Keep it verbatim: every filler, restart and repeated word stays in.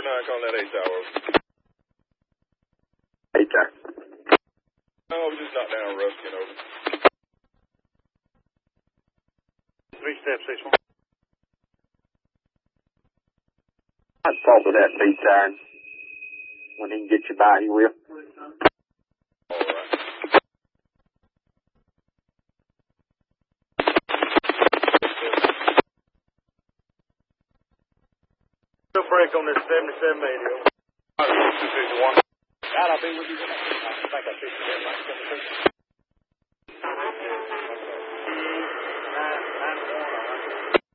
nine, calling that eight tower. Eight tower. No, we just knocked down Ruskin over. Three step six one. I'd talk with that beat tower. When he can get you by, he will. All right. Break on this seventy-seven eighty. All right, two fifty-one. God, I'll be with you. I think I fixed it.